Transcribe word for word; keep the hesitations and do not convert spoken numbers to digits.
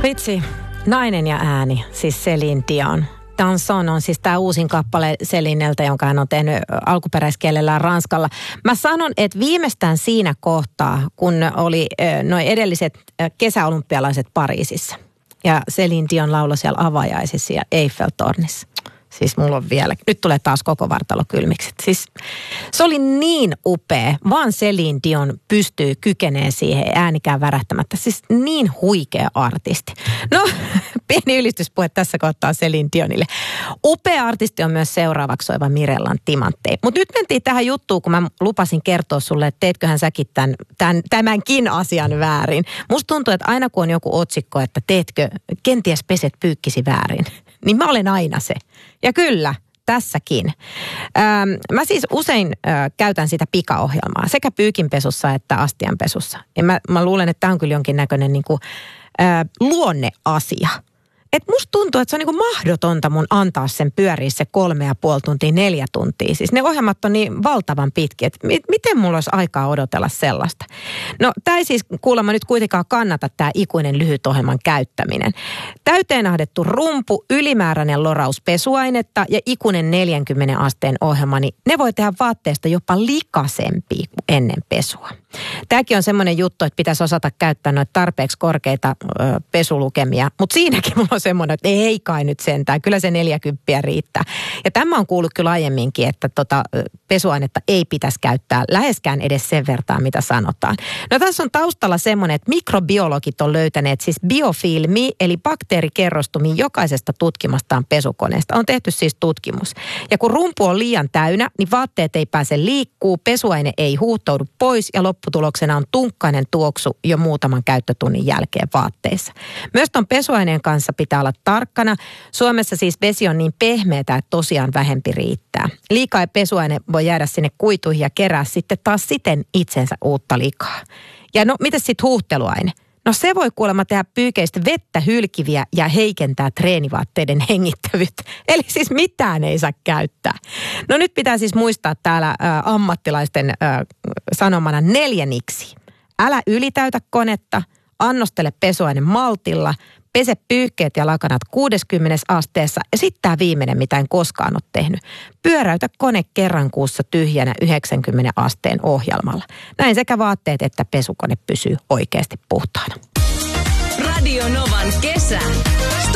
Vitsi, nainen ja ääni, siis Céline Dion. Danson on siis tämä uusin kappale Celineltä, jonka hän on tehnyt alkuperäiskielellään ranskalla. Mä sanon, että viimeistään siinä kohtaa, kun oli nuo edelliset kesäolympialaiset Pariisissa. Ja Céline Dion lauloi siellä avajaisissa ja Eiffel-tornissa. Siis mulla on vielä, nyt tulee taas koko vartalo kylmiksi. Siis se oli niin upea, vaan Céline Dion pystyy kykeneen siihen äänikään värähtämättä. Siis niin huikea artisti. No, pieni ylistyspuhe tässä kohtaa Céline Dionille. Upea artisti on myös seuraavaksi soiva Mirellan Timanttei. Mutta nyt mentiin tähän juttuun, kun mä lupasin kertoa sulle, että teetköhän säkin tämän, tämän, tämänkin asian väärin. Musta tuntuu, että aina kun on joku otsikko, että teetkö, kenties peset pyykkisi väärin, niin mä olen aina se. Ja kyllä, tässäkin. Ähm, mä siis usein äh, käytän sitä pikaohjelmaa sekä pyykinpesussa että astianpesussa. Ja mä, mä luulen, että tämä on kyllä jonkinnäköinen niin kuin, äh, luonneasia. Että musta tuntuu, että se on niin kuin mahdotonta mun antaa sen pyöriä se kolme ja puoli tuntia, neljä tuntia. Siis ne ohjelmat on niin valtavan pitkiä, että mi- miten mulla olisi aikaa odotella sellaista? No tämä ei siis kuulemma nyt kuitenkaan kannata tämä ikuinen lyhytohjelman käyttäminen. Täyteen ahdettu rumpu, ylimääräinen loraus pesuainetta ja ikuinen neljänkymmenen asteen ohjelma, niin ne voi tehdä vaatteesta jopa likaisempia kuin ennen pesua. Tämäkin on semmoinen juttu, että pitäisi osata käyttää noita tarpeeksi korkeita ö, pesulukemia, mutta siinäkin mulla on semmoinen, että ei kai nyt sentään, kyllä se neljäkymppiä riittää. Ja tämä on kuullut kyllä aiemminkin, että tota, pesuainetta ei pitäisi käyttää läheskään edes sen vertaan, mitä sanotaan. No tässä on taustalla semmoinen, että mikrobiologit on löytäneet siis biofilmi, eli bakteerikerrostumia jokaisesta tutkimastaan pesukoneesta. On tehty siis tutkimus. Ja kun rumpu on liian täynnä, niin vaatteet ei pääse liikkuu, pesuaine ei huuhtoudu pois ja lopputuloksena on tunkkainen tuoksu jo muutaman käyttötunnin jälkeen vaatteissa. Myös ton pesuaineen kanssa pitää olla tarkkana. Suomessa siis vesi on niin pehmeätä, että tosiaan vähempi riittää. Liikaa ja pesuaine voi jäädä sinne kuituihin ja kerää sitten taas siten itsensä uutta likaa. Ja no, miten sitten huuhteluaine? No se voi kuulemma tehdä pyykeistä vettä hylkiviä ja heikentää treenivaatteiden hengittävyyttä. Eli siis mitään ei saa käyttää. No nyt pitää siis muistaa täällä ä, ammattilaisten ä, sanomana neljäniksi. Älä ylitäytä konetta, annostele pesuaine maltilla, pese pyyhkeet ja lakanat kuudeskymmenes asteessa ja sitten tämä viimeinen, mitä en koskaan ole tehnyt. Pyöräytä kone kerran kuussa tyhjänä yhdeksänkymmenen asteen ohjelmalla. Näin sekä vaatteet että pesukone pysyy oikeasti puhtaana. Radio Novan kesä.